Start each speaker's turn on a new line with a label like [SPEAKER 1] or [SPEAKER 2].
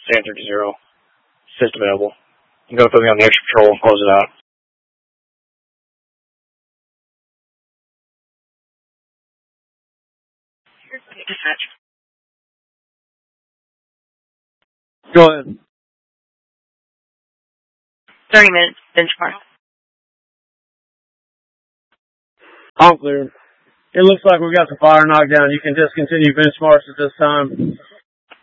[SPEAKER 1] Stanford 0. Assist available. I'm going to put me on the extra patrol and close it out.
[SPEAKER 2] Dispatch.
[SPEAKER 3] Go ahead.
[SPEAKER 2] 30 minutes, benchmark.
[SPEAKER 3] All clear. It looks like we got the fire knocked down. You can just continue benchmarks at this time.